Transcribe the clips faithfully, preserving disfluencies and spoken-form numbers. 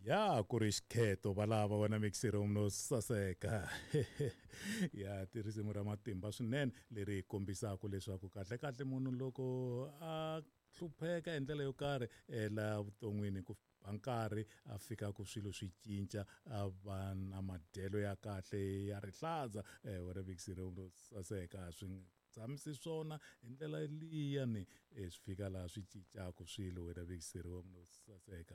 Ya ku ri xikheto valava wena mixer umno saseka ya tirisimu ra matimba swinene leri kombisaka leswaku kahle kahle munhu loko a hlupheka endlela yo karhi la vuton'wini ku bankarhi a fika ku swilo swi cinca a va na madyelo ya kahle ya rihlaza wena mixer umno saseka swi tsamisi swona endlela liyani swi fika laha swi cincaka swilo wena mixer umno saseka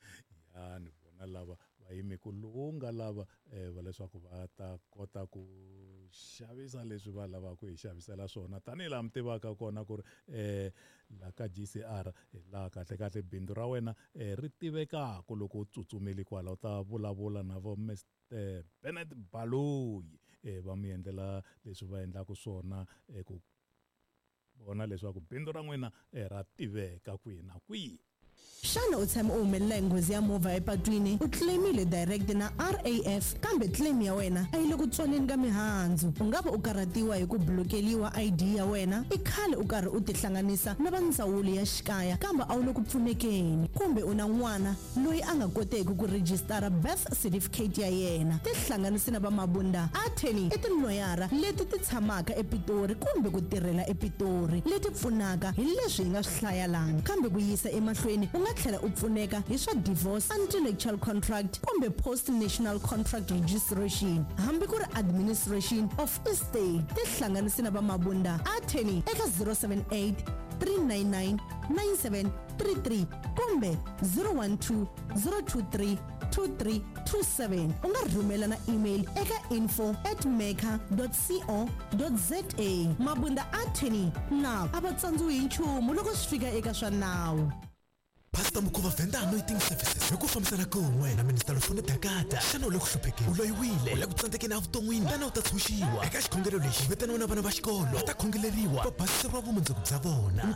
ya ni vona lava va yimi ku lunga lava va leswaku va ta kota ku xavisa leswi va lavaka ku hi xavisela swona tanihi laha mi tivaka kona ku ri eh la ka G C R la kahle kahle bindzu ra wena ri tivekaka loko u tsutsumeli kwala u ta vulavula na vo mister Bennett Baloyi va mi endlela leswi va endlaka swona ku vona leswaku bindzu ra n'wina ra tiveka kwihi na kwihi. Xana u tshama u humelela nghozi ya movha epatwini u claimile direct na R A F kambe claim ya wena a yi le ku tswaleni ka mihandzu u nga va u karhatiwa hi ku blokeliwa I D ya wena i khale u karhi u tihlanganisa na va ndzawulo ya xikaya kambe a wu le ku pfunekeni kumbe u na n'wana loyi a nga koteki ku rejistara birth certificate ya yena tihlanganisi na va mabunda attorney i tinoyara leti ti tshamaka epitori kumbe ku tirhela epitori leti pfunaka hi leswi hi nga swi hlaya lani kambe ku yisa emahlweni u nga tlhela u pfuneka hi swa divorce intellectual contract kumbe post national contract registration hambi ku ri administration of estate tihlanganisi na va mabunda attorney eka zero seven eight three nine nine nine seven three three kumbe zero one two zero two three two three two seven u nga rhumela na email eka info at mecca dot co dot za mabunda attorney nawu a va tsandziwi hi nchumu loko swi fika eka swa nawu. Pastor Mukhuva Venda Anointing Services. Loko fambisana kun'we na Minister Lufuno Dakata. Xana u le ku hluphekeni? U loyiwile? U le ku tsandzekeni evuton'wini? Tana u ta tshunxiwa. Eka xikhongelo lexi vitaniwa na vana va xikolo. Va ta khongeleriwa. Va basiseriwa vumundzuku bya vona.